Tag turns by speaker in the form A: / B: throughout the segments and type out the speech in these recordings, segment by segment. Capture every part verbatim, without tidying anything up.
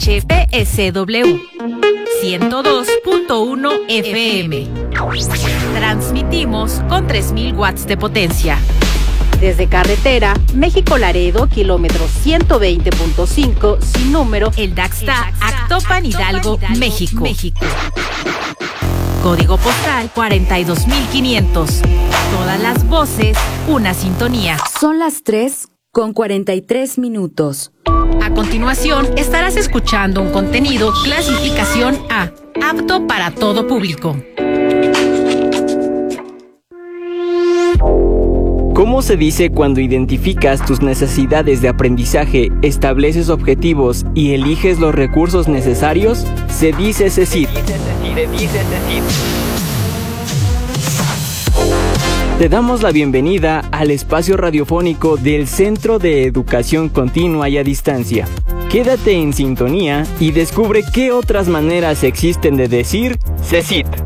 A: H P S W ciento dos punto uno F M. Transmitimos con tres mil watts de potencia. Desde carretera, México-Laredo, kilómetro ciento veinte punto cinco, sin número, el Daxta, Actopan, Hidalgo, México. México. Código postal cuarenta y dos mil quinientos. Todas las voces, una sintonía.
B: Son las tres con cuarenta y tres minutos.
A: A continuación, estarás escuchando un contenido clasificación A, apto para todo público.
C: ¿Cómo se dice cuando identificas tus necesidades de aprendizaje, estableces objetivos y eliges los recursos necesarios? Se dice C E C I D. Se dice C E C I D. Te damos la bienvenida al espacio radiofónico del Centro de Educación Continua y a Distancia. Quédate en sintonía y descubre qué otras maneras existen de decir C E C I D.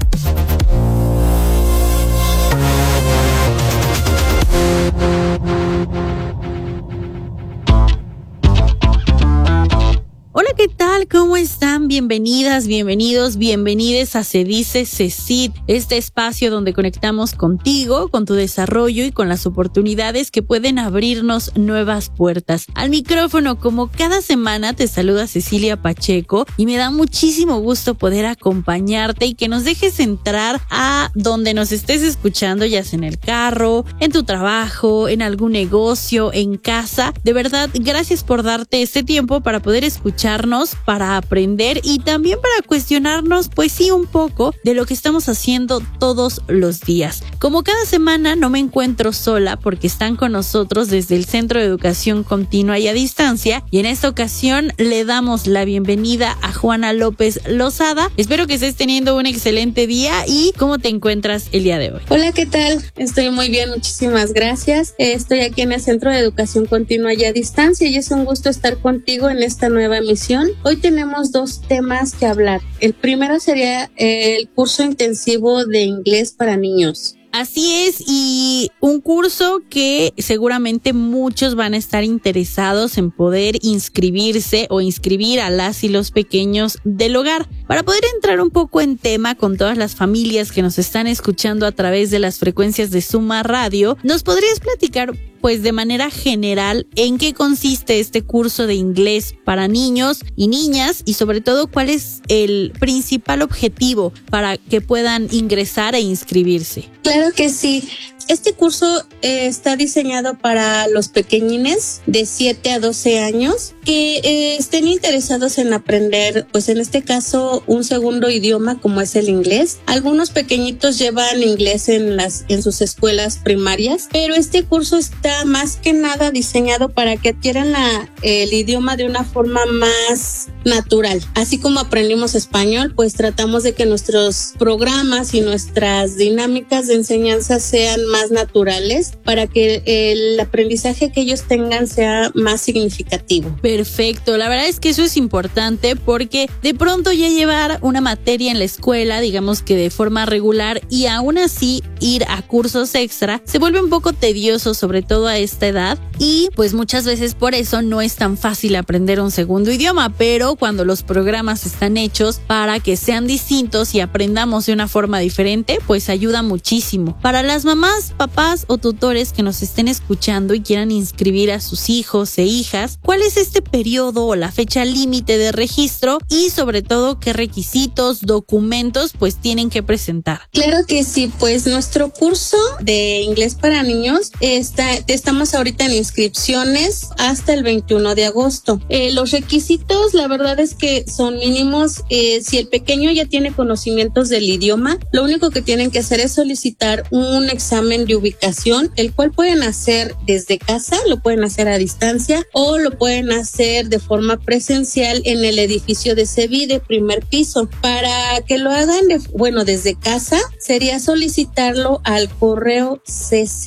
D: Hola, ¿qué tal? ¿Cómo están? Bienvenidas, bienvenidos, bienvenides a Se Dice C E C I D, este espacio donde conectamos contigo, con tu desarrollo y con las oportunidades que pueden abrirnos nuevas puertas. Al micrófono, como cada semana, te saluda Cecilia Pacheco y me da muchísimo gusto poder acompañarte y que nos dejes entrar a donde nos estés escuchando, ya sea en el carro, en tu trabajo, en algún negocio, en casa. De verdad, gracias por darte este tiempo para poder escuchar, para aprender y también para cuestionarnos, pues sí, un poco de lo que estamos haciendo todos los días. Como cada semana no me encuentro sola porque están con nosotros desde el Centro de Educación Continua y a Distancia, y en esta ocasión le damos la bienvenida a Juana López Lozada. Espero que estés teniendo un excelente día. ¿Y cómo te encuentras el día de hoy?
E: Hola, ¿qué tal? Estoy muy bien, muchísimas gracias. Estoy aquí en el Centro de Educación Continua y a Distancia y es un gusto estar contigo en esta nueva emisión. Hoy tenemos dos temas que hablar. El primero sería el curso intensivo de inglés para niños.
D: Así es, y un curso que seguramente muchos van a estar interesados en poder inscribirse o inscribir a las y los pequeños del hogar. Para poder entrar un poco en tema con todas las familias que nos están escuchando a través de las frecuencias de Suma Radio, ¿nos podrías platicar, pues de manera general, en qué consiste este curso de inglés para niños y niñas y sobre todo cuál es el principal objetivo para que puedan ingresar e inscribirse?
E: Claro que sí. Este curso eh, está diseñado para los pequeñines de siete a doce años que eh, estén interesados en aprender, pues en este caso, un segundo idioma como es el inglés. Algunos pequeñitos llevan inglés en las en sus escuelas primarias, pero este curso está más que nada diseñado para que adquieran la, el idioma de una forma más natural. Así como aprendimos español, pues tratamos de que nuestros programas y nuestras dinámicas de enseñanza sean más naturales para que el aprendizaje que ellos tengan sea más significativo.
D: Perfecto, la verdad es que eso es importante porque de pronto ya llevar una materia en la escuela, digamos que de forma regular, y aún así ir a cursos extra se vuelve un poco tedioso, sobre todo a esta edad, y pues muchas veces por eso no es tan fácil aprender un segundo idioma, pero cuando los programas están hechos para que sean distintos y aprendamos de una forma diferente, pues ayuda muchísimo. Para las mamás, papás o tutores que nos estén escuchando y quieran inscribir a sus hijos e hijas, ¿cuál es este periodo o la fecha límite de registro y sobre todo qué requisitos, documentos pues tienen que presentar?
E: Claro que sí, pues nuestro curso de inglés para niños está, estamos ahorita en inscripciones hasta el veintiuno de agosto. Eh, los requisitos, la verdad es que son mínimos. Eh, si el pequeño ya tiene conocimientos del idioma, lo único que tienen que hacer es solicitar un examen de ubicación, el cual pueden hacer desde casa, lo pueden hacer a distancia o lo pueden hacer de forma presencial en el edificio de CEBI de primer piso. Para que lo hagan, de, bueno, desde casa, sería solicitarlo al correo cecid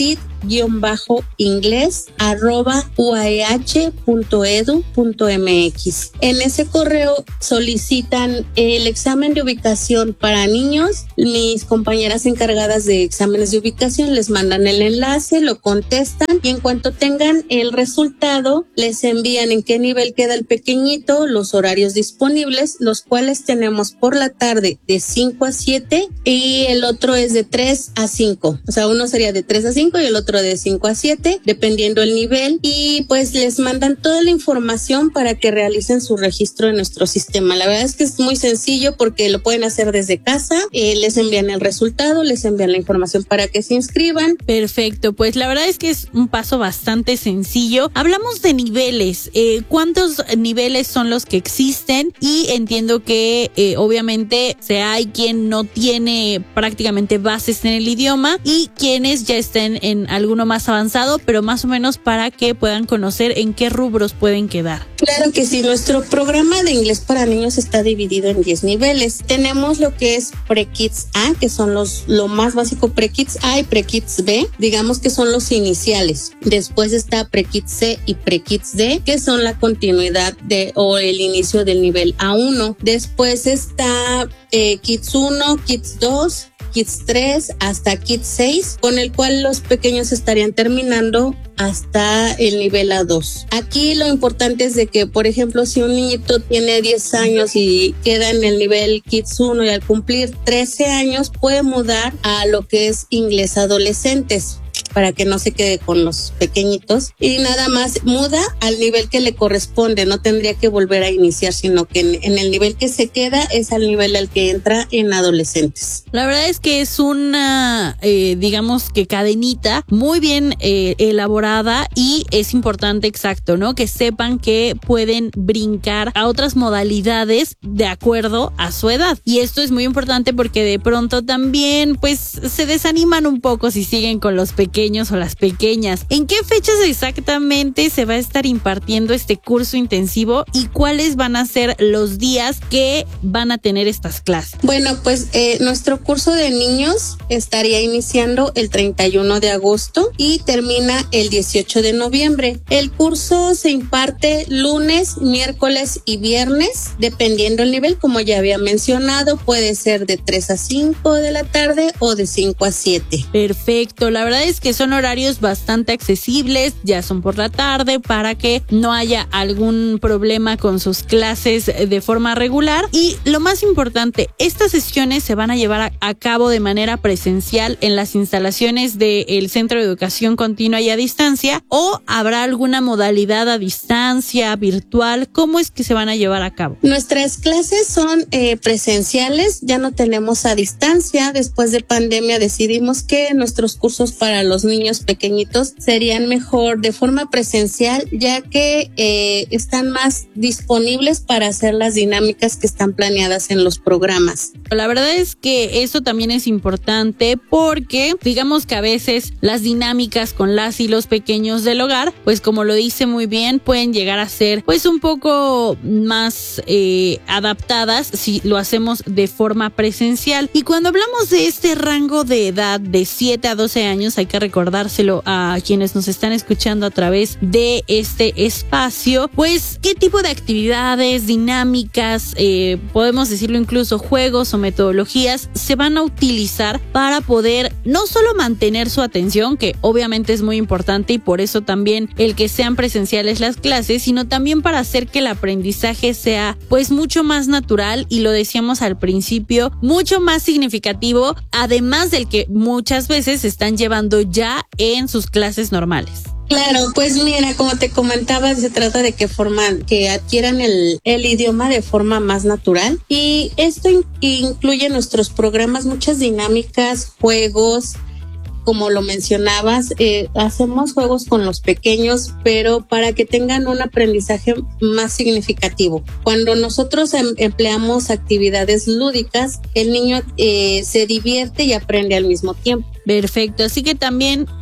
E: inglés arroba u a e h punto e d u punto m x. En ese correo solicitan el examen de ubicación para niños. Mis compañeras encargadas de exámenes de ubicación les mandan el enlace, lo contestan y en cuanto tengan el resultado les envían en qué nivel queda el pequeñito, los horarios disponibles, los cuales tenemos por la tarde de cinco a siete y el otro es de tres a cinco. O sea, uno sería de tres a cinco y el otro de cinco a siete, dependiendo el nivel, y pues les mandan toda la información para que realicen su registro en nuestro sistema. La verdad es que es muy sencillo porque lo pueden hacer desde casa, eh, les envían el resultado, les envían la información para que se inscriban.
D: Perfecto, pues la verdad es que es un paso bastante sencillo. Hablamos de niveles, eh, ¿cuántos niveles son los que existen? Y entiendo que eh, obviamente se hay quien no tiene prácticamente bases en el idioma y quienes ya estén en alguno más avanzado, pero más o menos para que puedan conocer en qué rubros pueden quedar.
E: Claro que sí, nuestro programa de inglés para niños está dividido en diez niveles. Tenemos lo que es Pre-Kids A, que son los lo más básico, Pre-Kids A y Pre-Kids B, digamos que son los iniciales. Después está Pre-Kids C y Pre-Kids D, que son la continuidad de o el inicio del nivel A uno. Después está eh, Kids uno, Kids dos, Kids tres hasta Kids seis, con el cual los pequeños estarían terminando hasta el nivel A dos. Aquí lo importante es de que, por ejemplo, si un niñito tiene diez años y queda en el nivel Kids uno y al cumplir trece años puede mudar a lo que es inglés adolescentes, para que no se quede con los pequeñitos y nada más muda al nivel que le corresponde, no tendría que volver a iniciar, sino que en, en el nivel que se queda es al nivel al que entra en adolescentes.
D: La verdad es que es una, eh, digamos que cadenita muy bien eh, elaborada y es importante, exacto, ¿no? Que sepan que pueden brincar a otras modalidades de acuerdo a su edad. Y esto es muy importante porque de pronto también pues se desaniman un poco si siguen con los pequeños o las pequeñas. ¿En qué fechas exactamente se va a estar impartiendo este curso intensivo y cuáles van a ser los días que van a tener estas clases?
E: Bueno, pues eh, nuestro curso de niños estaría iniciando el treinta y uno de agosto y termina el dieciocho de noviembre. El curso se imparte lunes, miércoles y viernes, dependiendo el nivel, como ya había mencionado, puede ser de tres a cinco de la tarde o de cinco a siete.
D: Perfecto, la verdad es que son horarios bastante accesibles, ya son por la tarde para que no haya algún problema con sus clases de forma regular. Y lo más importante, estas sesiones se van a llevar a, a cabo de manera presencial en las instalaciones del Centro de Educación Continua y a Distancia, o habrá alguna modalidad a distancia, virtual. ¿Cómo es que se van a llevar a cabo?
E: Nuestras clases son eh, presenciales, ya no tenemos a distancia. Después de pandemia decidimos que nuestros cursos para los niños pequeñitos serían mejor de forma presencial, ya que eh, están más disponibles para hacer las dinámicas que están planeadas en los programas.
D: La verdad es que eso también es importante porque digamos que a veces las dinámicas con las y los pequeños del hogar, pues como lo dice muy bien, pueden llegar a ser pues un poco más eh, adaptadas si lo hacemos de forma presencial. Y cuando hablamos de este rango de edad de siete a doce años, hay que recordárselo a quienes nos están escuchando a través de este espacio, pues qué tipo de actividades, dinámicas, eh, podemos decirlo incluso juegos o metodologías se van a utilizar para poder no solo mantener su atención, que obviamente es muy importante y por eso también el que sean presenciales las clases, sino también para hacer que el aprendizaje sea pues mucho más natural y lo decíamos al principio, mucho más significativo, además del que muchas veces están llevando ya en sus clases normales.
E: Claro, pues mira, como te comentaba, se trata de que forman, que adquieran el, el idioma de forma más natural y esto in, incluye en nuestros programas muchas dinámicas, juegos. Como lo mencionabas, eh, hacemos juegos con los pequeños, pero para que tengan un aprendizaje más significativo. Cuando nosotros em- empleamos actividades lúdicas, el niño eh, se divierte y aprende al mismo tiempo.
D: Perfecto, así que también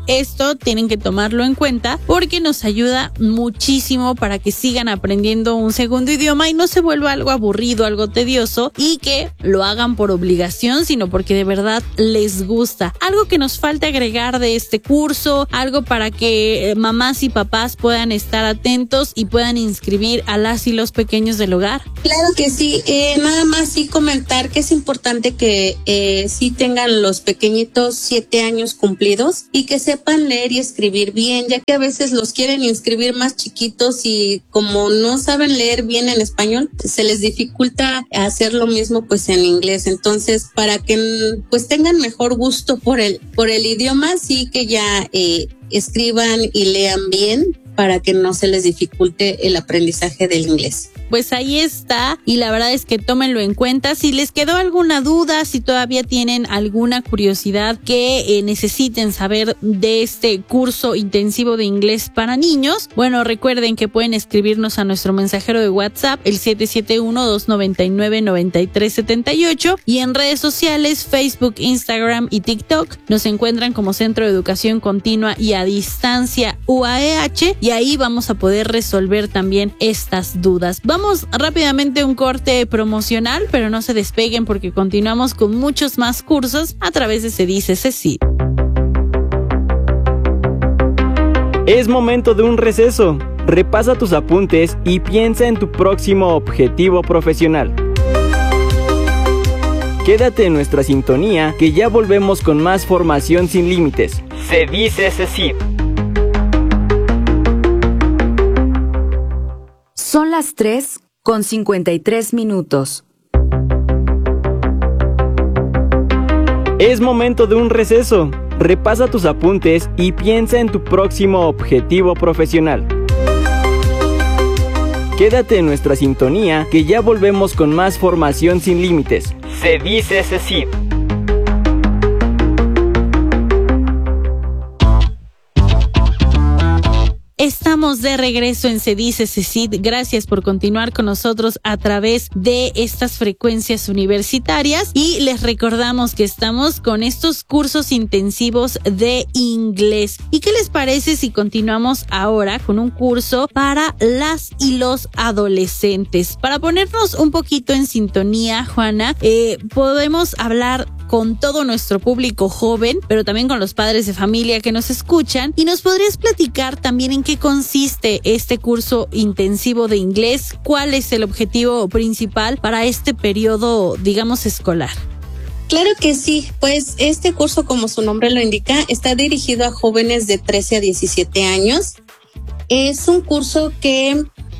D: esto tienen que tomarlo en cuenta porque nos ayuda muchísimo para que sigan aprendiendo un segundo idioma y no se vuelva algo aburrido, algo tedioso y que lo hagan por obligación, sino porque de verdad les gusta. Algo que nos falta agregar de este curso, algo para que eh, mamás y papás puedan estar atentos y puedan inscribir a las y los pequeños del hogar.
E: Claro que sí, eh, nada más sí comentar que es importante que eh, sí tengan los pequeñitos siete años cumplidos y que sepan leer y escribir bien, ya que a veces los quieren inscribir más chiquitos y como no saben leer bien en español, se les dificulta hacer lo mismo pues en inglés. Entonces, para que pues tengan mejor gusto por el, por el idioma, sí que ya eh, escriban y lean bien para que no se les dificulte el aprendizaje del inglés.
D: Pues ahí está, y la verdad es que tómenlo en cuenta. Si les quedó alguna duda, si todavía tienen alguna curiosidad que eh, necesiten saber de este curso intensivo de inglés para niños, bueno, recuerden que pueden escribirnos a nuestro mensajero de WhatsApp, el siete siete uno, dos nueve nueve, nueve tres siete ocho, y en redes sociales, Facebook, Instagram y TikTok, nos encuentran como Centro de Educación Continua y a Distancia U A E H, y ahí vamos a poder resolver también estas dudas. Vamos rápidamente a un corte promocional, pero no se despeguen porque continuamos con muchos más cursos a través de Se Dice CECID.
C: Es momento de un receso. Repasa tus apuntes y piensa en tu próximo objetivo profesional. Quédate en nuestra sintonía que ya volvemos con más formación sin límites. Se Dice CECID.
B: Son las tres con cincuenta y tres minutos.
C: Es momento de un receso. Repasa tus apuntes y piensa en tu próximo objetivo profesional. Quédate en nuestra sintonía que ya volvemos con más formación sin límites. Se Dice CECID.
D: Estamos de regreso en Se Dice CECID. Gracias por continuar con nosotros a través de estas frecuencias universitarias y les recordamos que estamos con estos cursos intensivos de inglés. ¿Y qué les parece si continuamos ahora con un curso para las y los adolescentes? Para ponernos un poquito en sintonía, Juana, eh, podemos hablar con todo nuestro público joven, pero también con los padres de familia que nos escuchan. ¿Y nos podrías platicar también en qué consiste este curso intensivo de inglés? ¿Cuál es el objetivo principal para este periodo, digamos, escolar?
E: Claro que sí, pues este curso, como su nombre lo indica, está dirigido a jóvenes de trece a diecisiete años. Es un curso que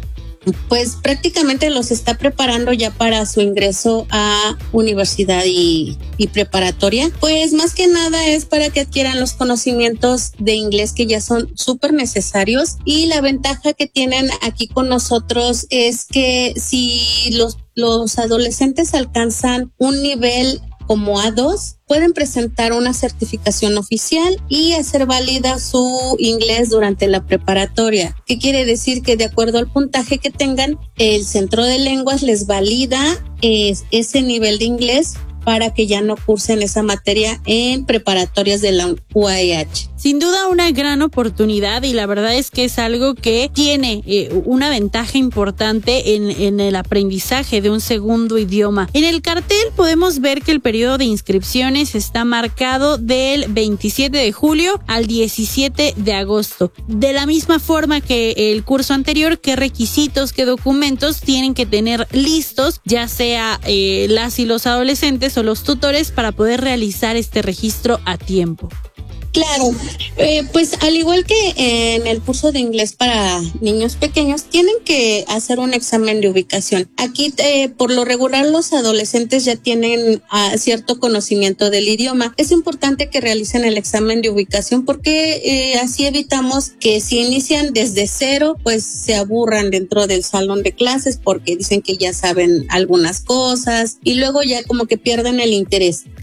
E: pues prácticamente los está preparando ya para su ingreso a universidad y, y preparatoria. Pues más que nada es para que adquieran los conocimientos de inglés que ya son súper necesarios, y la ventaja que tienen aquí con nosotros es que si los, los adolescentes alcanzan un nivel como A dos, pueden presentar una certificación oficial y hacer válida su inglés durante la preparatoria. ¿Qué quiere decir? Que de acuerdo al puntaje que tengan, el Centro de Lenguas les valida es, ese nivel de inglés para que ya no cursen esa materia en preparatorias de la U A E H.
D: Sin duda una gran oportunidad, y la verdad es que es algo que tiene eh, una ventaja importante en, en el aprendizaje de un segundo idioma. En el cartel podemos ver que el periodo de inscripciones está marcado del veintisiete de julio al diecisiete de agosto. De la misma forma que el curso anterior, qué requisitos, qué documentos tienen que tener listos, ya sea eh, las y los adolescentes o los tutores, para poder realizar este registro a tiempo.
E: Claro, eh, pues al igual que en el curso de inglés para niños pequeños, tienen que hacer un examen de ubicación. Aquí, eh, por lo regular, los adolescentes ya tienen uh, cierto conocimiento del idioma. Es importante que realicen el examen de ubicación porque eh, así evitamos que si inician desde cero, pues se aburran dentro del salón de clases porque dicen que ya saben algunas cosas y luego ya como que pierden el interés.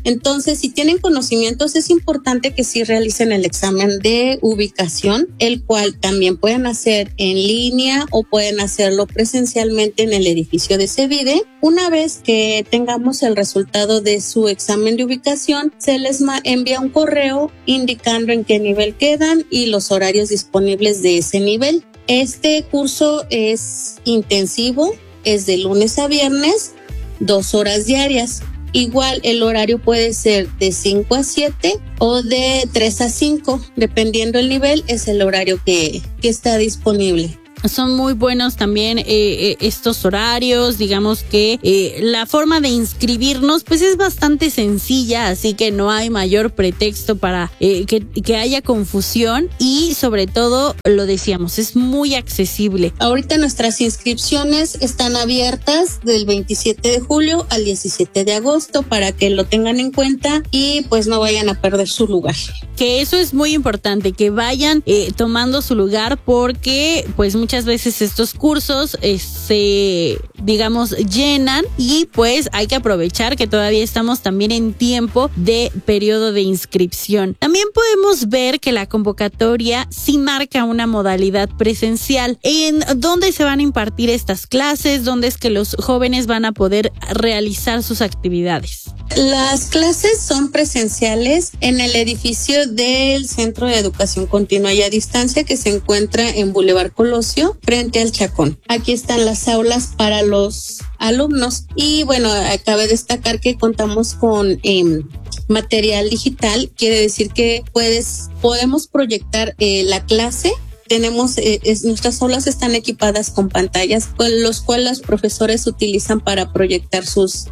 E: Entonces, si tienen conocimientos, es importante que sí realicen el examen de ubicación, el cual también pueden hacer en línea o pueden hacerlo presencialmente en el edificio de CEVIDE. Una vez que tengamos el resultado de su examen de ubicación, se les envía un correo indicando en qué nivel quedan y los horarios disponibles de ese nivel. Este curso es intensivo, es de lunes a viernes, dos horas diarias. Igual el horario puede ser de cinco a siete o de tres a cinco, dependiendo del nivel, es el horario que, que está disponible.
D: Son muy buenos también eh, eh, estos horarios, digamos que eh, la forma de inscribirnos pues es bastante sencilla, así que no hay mayor pretexto para eh, que, que haya confusión y sobre todo, lo decíamos, es muy accesible.
E: Ahorita nuestras inscripciones están abiertas del veintisiete de julio al diecisiete de agosto para que lo tengan en cuenta y pues no vayan a perder su lugar.
D: Que eso es muy importante, que vayan eh, tomando su lugar porque pues muchas Muchas veces estos cursos eh, se, digamos, llenan y pues hay que aprovechar que todavía estamos también en tiempo de periodo de inscripción. También podemos ver que la convocatoria sí marca una modalidad presencial. ¿En dónde se van a impartir estas clases? ¿Dónde es que los jóvenes van a poder realizar sus actividades?
E: Las clases son presenciales en el edificio del Centro de Educación Continua y a Distancia que se encuentra en Boulevard Colosio, frente al Chacón. Aquí están las aulas para los alumnos y bueno, cabe destacar que contamos con eh, material digital, quiere decir que puedes, podemos proyectar eh, la clase. Tenemos, eh, es, nuestras aulas están equipadas con pantallas, con los cuales los profesores utilizan para proyectar sus,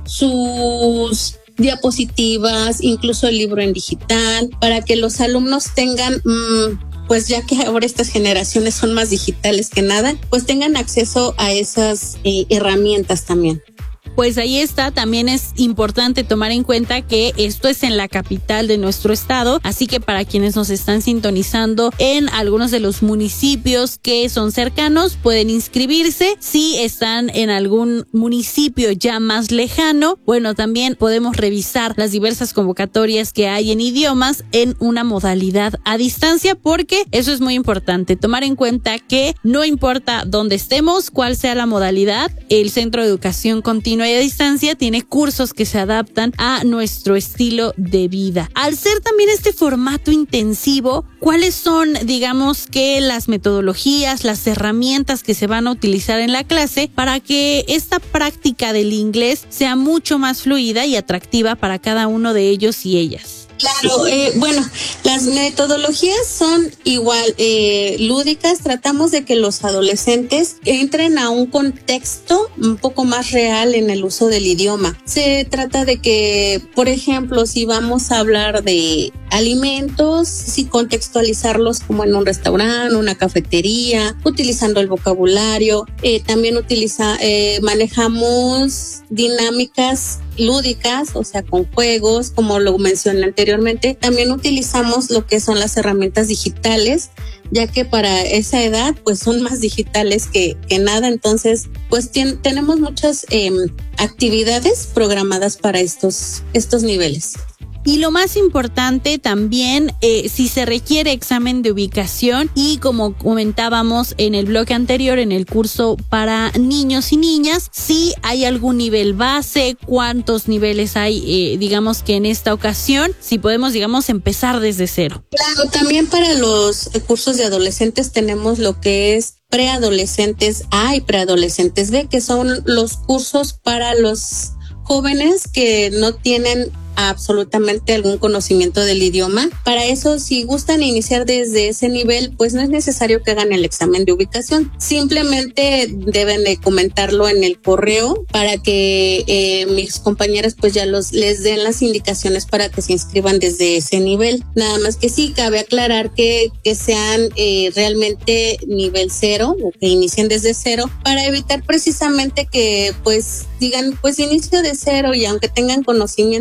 E: sus diapositivas, incluso el libro en digital, para que los alumnos tengan, mmm, pues ya que ahora estas generaciones son más digitales que nada, pues tengan acceso a esas eh, herramientas también.
D: Pues ahí está, también es importante tomar en cuenta que esto es en la capital de nuestro estado, así que para quienes nos están sintonizando en algunos de los municipios que son cercanos, pueden inscribirse. Si están en algún municipio ya más lejano, bueno, también podemos revisar las diversas convocatorias que hay en idiomas en una modalidad a distancia, porque eso es muy importante, tomar en cuenta que no importa dónde estemos, cuál sea la modalidad, el Centro de Educación Continua y a Distancia tiene cursos que se adaptan a nuestro estilo de vida. Al ser también este formato intensivo, ¿cuáles son, digamos, que las metodologías, las herramientas que se van a utilizar en la clase para que esta práctica del inglés sea mucho más fluida y atractiva para cada uno de ellos y ellas?
E: Claro, eh, bueno, las metodologías son igual eh, lúdicas. Tratamos de que los adolescentes entren a un contexto un poco más real en el uso del idioma. Se trata de que, por ejemplo, si vamos a hablar de alimentos, sí contextualizarlos como en un restaurante, una cafetería, utilizando el vocabulario. Eh, también utiliza, eh, manejamos dinámicas lúdicas, o sea, con juegos, como lo mencioné anteriormente. También utilizamos lo que son las herramientas digitales, ya que para esa edad, pues son más digitales que, que nada. Entonces, pues ten, tenemos muchas eh, actividades programadas para estos, estos niveles.
D: Y lo más importante también, eh, si se requiere examen de ubicación y como comentábamos en el bloque anterior, en el curso para niños y niñas, si hay algún nivel base, cuántos niveles hay, eh, digamos que en esta ocasión, si podemos, digamos, empezar desde cero.
E: Claro, también para los cursos de adolescentes tenemos lo que es preadolescentes A y preadolescentes B, que son los cursos para los jóvenes que no tienen absolutamente algún conocimiento del idioma. Para eso, si gustan iniciar desde ese nivel, pues no es necesario que hagan el examen de ubicación. Simplemente deben de comentarlo en el correo para que eh, mis compañeras pues ya los les den las indicaciones para que se inscriban desde ese nivel. Nada más que sí, cabe aclarar que, que sean eh, realmente nivel cero o que inicien desde cero para evitar precisamente que pues digan pues inicio de cero y aunque tengan conocimientos pues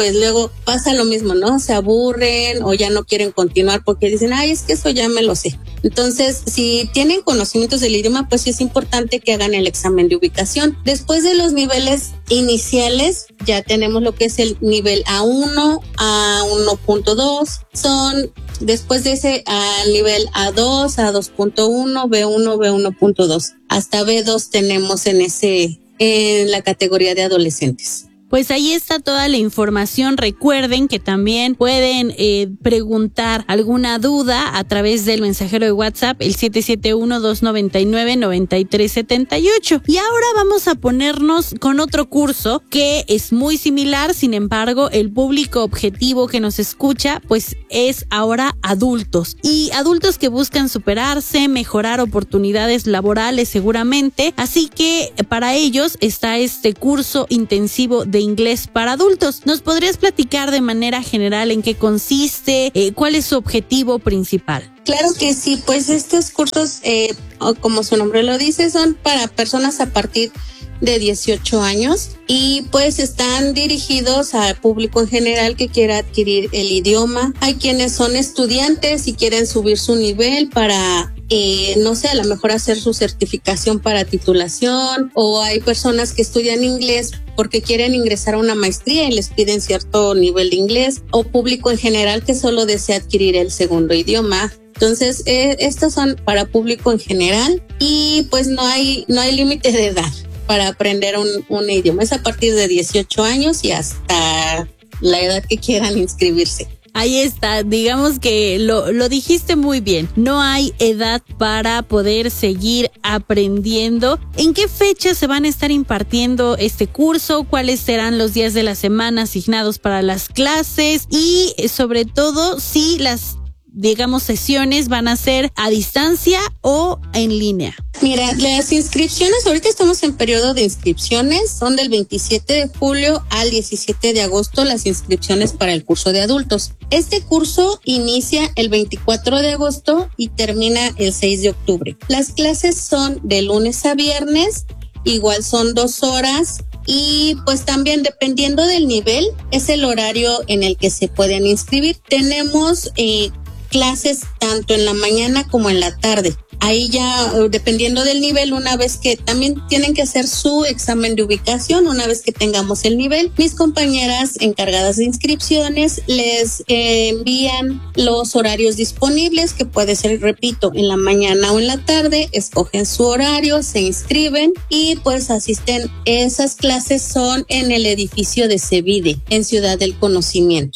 E: pues luego pasa lo mismo, ¿no? Se aburren o ya no quieren continuar porque dicen, ay, es que eso ya me lo sé. Entonces, si tienen conocimientos del idioma, pues sí es importante que hagan el examen de ubicación. Después de los niveles iniciales, ya tenemos lo que es el nivel A uno, A uno punto dos. Son, después de ese, al nivel A dos, A dos punto uno, B uno, B uno punto dos. Hasta B dos tenemos en ese, en la categoría de adolescentes.
D: Pues ahí está toda la información. Recuerden que también pueden eh, preguntar alguna duda a través del mensajero de WhatsApp, el siete siete uno, dos nueve nueve, nueve tres siete ocho. Y ahora vamos a ponernos con otro curso que es muy similar, sin embargo, el público objetivo que nos escucha, pues es ahora adultos. Y adultos que buscan superarse, mejorar oportunidades laborales seguramente. Así que para ellos está este curso intensivo de inglés para adultos. ¿Nos podrías platicar de manera general en qué consiste? Eh, ¿Cuál es su objetivo principal?
E: Claro que sí, pues estos cursos, eh, como su nombre lo dice, son para personas a partir de dieciocho años y pues están dirigidos al público en general que quiera adquirir el idioma. Hay quienes son estudiantes y quieren subir su nivel para, eh, no sé, a lo mejor hacer su certificación para titulación, o hay personas que estudian inglés porque quieren ingresar a una maestría y les piden cierto nivel de inglés, o público en general que solo desea adquirir el segundo idioma. Entonces, eh, estos son para público en general y pues no hay, no hay límite de edad para aprender un, un idioma. Es a partir de dieciocho años y hasta la edad que quieran inscribirse.
D: Ahí está, digamos que lo, lo dijiste muy bien. No hay edad para poder seguir aprendiendo. ¿En qué fecha se van a estar impartiendo este curso? ¿Cuáles serán los días de la semana asignados para las clases? Y sobre todo, si las, digamos, sesiones van a ser a distancia o en línea.
E: Mira, las inscripciones, ahorita estamos en periodo de inscripciones, son del veintisiete de julio al diecisiete de agosto las inscripciones para el curso de adultos. Este curso inicia el veinticuatro de agosto y termina el seis de octubre. Las clases son de lunes a viernes, igual son dos horas. Y pues también dependiendo del nivel, es el horario en el que se pueden inscribir. Tenemos eh, clases tanto en la mañana como en la tarde. Ahí ya, dependiendo del nivel, una vez que también tienen que hacer su examen de ubicación, una vez que tengamos el nivel, mis compañeras encargadas de inscripciones les eh, envían los horarios disponibles, que puede ser, repito, en la mañana o en la tarde, escogen su horario, se inscriben y pues asisten. Esas clases son en el edificio de Cevide, en Ciudad del Conocimiento.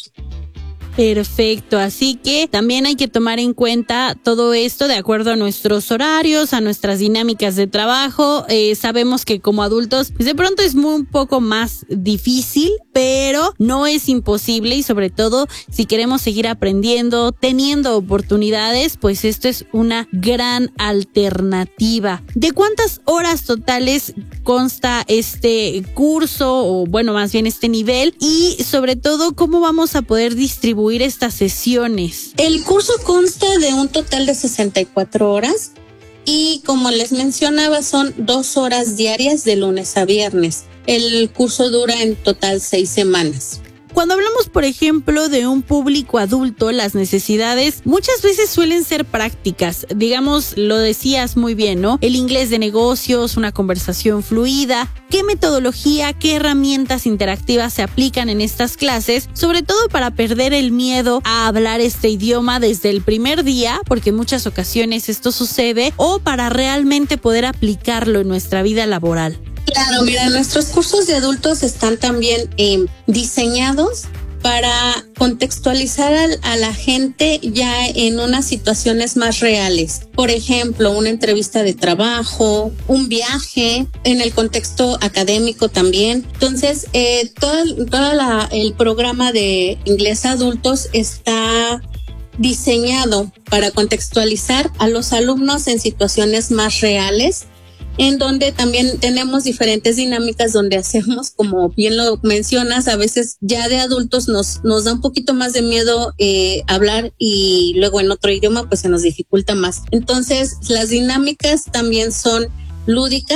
D: Perfecto, así que también hay que tomar en cuenta todo esto de acuerdo a nuestros horarios, a nuestras dinámicas de trabajo. Eh, sabemos que como adultos pues de pronto es muy un poco más difícil, pero no es imposible, y sobre todo si queremos seguir aprendiendo, teniendo oportunidades, pues esto es una gran alternativa. ¿De cuántas horas totales consta este curso, o bueno, más bien este nivel? Y sobre todo, ¿cómo vamos a poder distribuir estas sesiones?
E: El curso consta de un total de sesenta y cuatro horas y, como les mencionaba, son dos horas diarias de lunes a viernes. El curso dura en total seis semanas.
D: Cuando hablamos, por ejemplo, de un público adulto, las necesidades muchas veces suelen ser prácticas. Digamos, lo decías muy bien, ¿no? El inglés de negocios, una conversación fluida. ¿Qué metodología, qué herramientas interactivas se aplican en estas clases? Sobre todo para perder el miedo a hablar este idioma desde el primer día, porque en muchas ocasiones esto sucede, o para realmente poder aplicarlo en nuestra vida laboral.
E: Claro, mira, nuestros cursos de adultos están también eh, diseñados para contextualizar a, a la gente ya en unas situaciones más reales. Por ejemplo, una entrevista de trabajo, un viaje, en el contexto académico también. Entonces, eh, todo, todo la, el programa de inglés adultos está diseñado para contextualizar a los alumnos en situaciones más reales, en donde también tenemos diferentes dinámicas donde hacemos, como bien lo mencionas, a veces ya de adultos nos, nos da un poquito más de miedo eh, hablar, y luego en otro idioma pues se nos dificulta más. Entonces las dinámicas también son lúdicas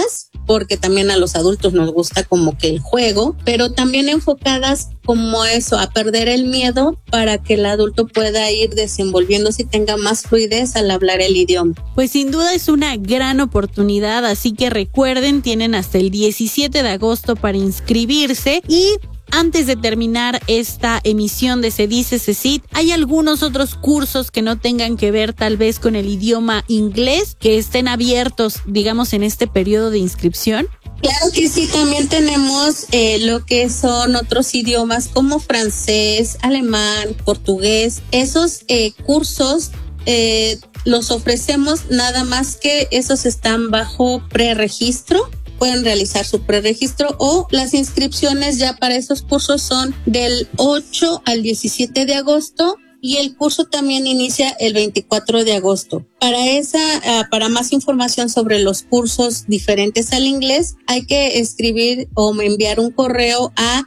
E: porque también a los adultos nos gusta como que el juego, pero también enfocadas como eso, a perder el miedo para que el adulto pueda ir desenvolviéndose y tenga más fluidez al hablar el idioma.
D: Pues sin duda es una gran oportunidad, así que recuerden, tienen hasta el diecisiete de agosto para inscribirse. Y antes de terminar esta emisión de Se Dice CECIT, ¿hay algunos otros cursos que no tengan que ver tal vez con el idioma inglés que estén abiertos, digamos, en este periodo de inscripción?
E: Claro que sí, también tenemos eh, lo que son otros idiomas como francés, alemán, portugués. Esos eh, cursos eh, los ofrecemos, nada más que esos están bajo preregistro. Pueden realizar su preregistro o las inscripciones ya para esos cursos son del ocho al diecisiete de agosto. Y el curso también inicia el veinticuatro de agosto. Para esa, uh, para más información sobre los cursos diferentes al inglés, hay que escribir o enviar un correo a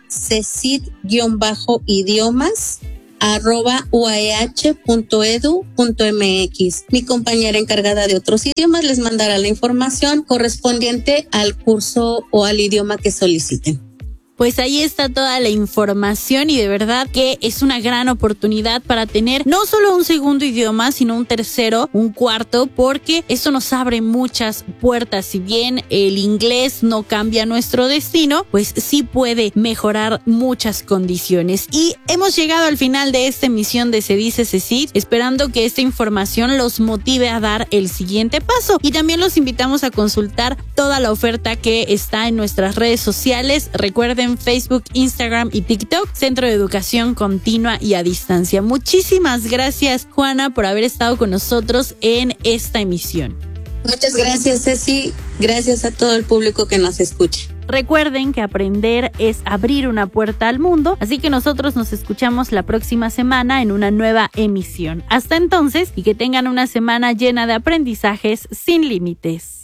E: cecit-idiomas arroba uah punto edu punto mx. Mi compañera encargada de otros idiomas les mandará la información correspondiente al curso o al idioma que soliciten.
D: Pues ahí está toda la información y de verdad que es una gran oportunidad para tener no solo un segundo idioma, sino un tercero, un cuarto, porque eso nos abre muchas puertas. Si bien el inglés no cambia nuestro destino, pues sí puede mejorar muchas condiciones. Y hemos llegado al final de esta emisión de Se Dice CECIT, esperando que esta información los motive a dar el siguiente paso. Y también los invitamos a consultar toda la oferta que está en nuestras redes sociales. Recuerden, Facebook, Instagram y TikTok, Centro de Educación Continua y a Distancia. Muchísimas gracias, Juana, por haber estado con nosotros en esta emisión.
E: Muchas gracias, Ceci. Gracias a todo el público que nos escucha.
D: Recuerden que aprender es abrir una puerta al mundo, así que nosotros nos escuchamos la próxima semana en una nueva emisión. Hasta entonces, y que tengan una semana llena de aprendizajes sin límites.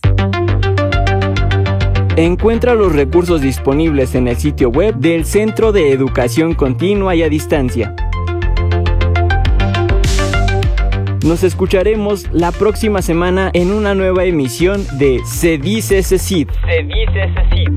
C: Encuentra los recursos disponibles en el sitio web del Centro de Educación Continua y a Distancia. Nos escucharemos la próxima semana en una nueva emisión de Se Dice CECIT. Se Dice CECIT.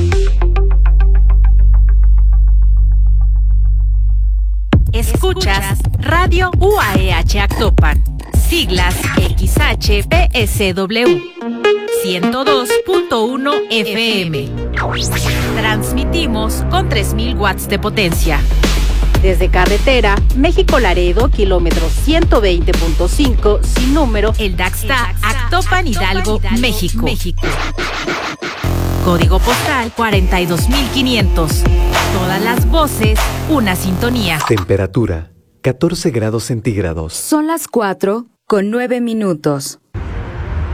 A: Escuchas Radio U A E H Actopan, siglas X H P S W, ciento dos punto uno F M. Transmitimos con tres mil watts de potencia. Desde carretera, México-Laredo, kilómetro ciento veinte punto cinco, sin número, el Daxta, Actopan, Hidalgo, México. México. Código postal cuarenta y dos mil quinientos. Todas las voces, una sintonía.
F: Temperatura catorce grados centígrados.
B: Son las cuatro con nueve minutos.